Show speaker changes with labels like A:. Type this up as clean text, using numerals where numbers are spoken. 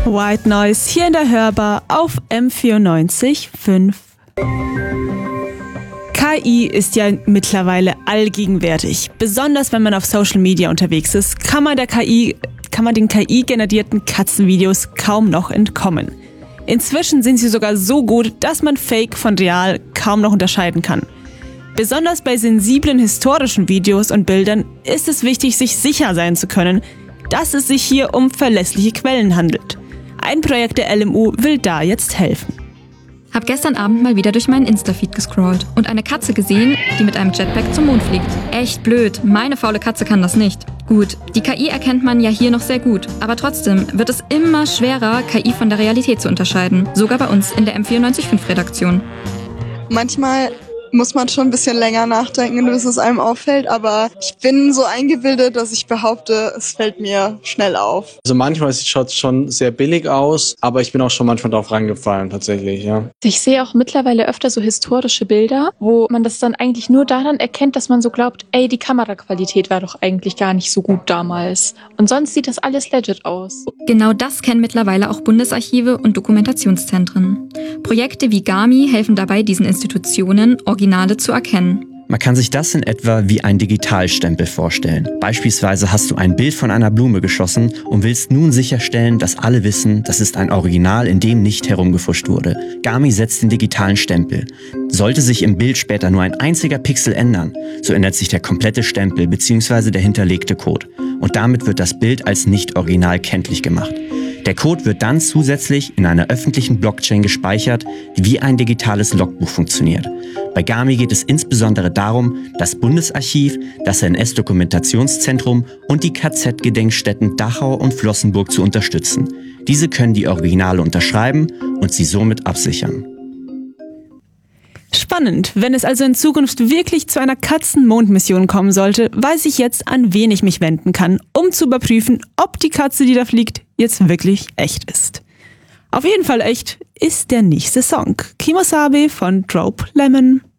A: White Noise hier in der Hörbar auf M94.5. KI ist ja mittlerweile allgegenwärtig. Besonders wenn man auf Social Media unterwegs ist, kann man den KI-generierten Katzenvideos kaum noch entkommen. Inzwischen sind sie sogar so gut, dass man Fake von Real kaum noch unterscheiden kann. Besonders bei sensiblen historischen Videos und Bildern ist es wichtig, sich sicher sein zu können, dass es sich hier um verlässliche Quellen handelt. Ein Projekt der LMU will da jetzt helfen.
B: Hab gestern Abend mal wieder durch meinen Insta-Feed gescrollt und eine Katze gesehen, die mit einem Jetpack zum Mond fliegt. Echt blöd, meine faule Katze kann das nicht. Gut, die KI erkennt man ja hier noch sehr gut, aber trotzdem wird es immer schwerer, KI von der Realität zu unterscheiden. Sogar bei uns in der M94.5-Redaktion.
C: Manchmal muss man schon ein bisschen länger nachdenken, bis es einem auffällt, aber ich bin so eingebildet, dass ich behaupte, es fällt mir schnell auf.
D: Also manchmal schaut es schon sehr billig aus, aber ich bin auch schon manchmal drauf reingefallen tatsächlich, ja.
E: Ich sehe auch mittlerweile öfter so historische Bilder, wo man das dann eigentlich nur daran erkennt, dass man so glaubt, ey, die Kameraqualität war doch eigentlich gar nicht so gut damals. Und sonst sieht das alles legit aus.
B: Genau das kennen mittlerweile auch Bundesarchive und Dokumentationszentren. Projekte wie GAMI helfen dabei, diesen Institutionen Originale zu erkennen.
F: Man kann sich das in etwa wie ein Digitalstempel vorstellen. Beispielsweise hast du ein Bild von einer Blume geschossen und willst nun sicherstellen, dass alle wissen, das ist ein Original, in dem nicht herumgefuscht wurde. GAMI setzt den digitalen Stempel. Sollte sich im Bild später nur ein einziger Pixel ändern, so ändert sich der komplette Stempel bzw. der hinterlegte Code. Und damit wird das Bild als nicht original kenntlich gemacht. Der Code wird dann zusätzlich in einer öffentlichen Blockchain gespeichert, die wie ein digitales Logbuch funktioniert. Bei GAMI geht es insbesondere darum, das Bundesarchiv, das NS-Dokumentationszentrum und die KZ-Gedenkstätten Dachau und Flossenburg zu unterstützen. Diese können die Originale unterschreiben und sie somit absichern.
A: Spannend. Wenn es also in Zukunft wirklich zu einer Katzen-Mond-Mission kommen sollte, weiß ich jetzt, an wen ich mich wenden kann, um zu überprüfen, ob die Katze, die da fliegt, jetzt wirklich echt ist. Auf jeden Fall echt ist der nächste Song. Kimosabe von Drope Lemon.